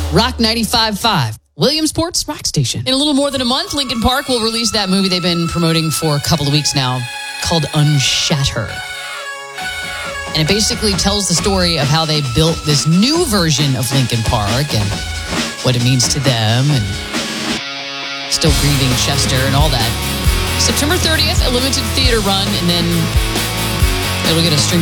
Rock 95.5. Williamsport's Rock Station. In a little more than a month, Linkin Park will release that movie they've been promoting for a couple of weeks now called Unshatter. And it basically tells the story of how they built this new version of Linkin Park and what it means to them and still grieving Chester and all that. September 30th, a limited theater run, and then it'll get a stream